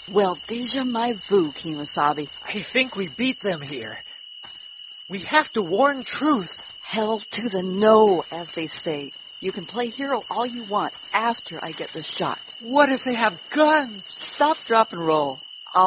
Well, deja my vu, Kemosabe. I think we beat them here. We have to warn Truth. Hell to the no, as they say. You can play hero all you want after I get this shot. What if they have guns? Stop, drop, and roll.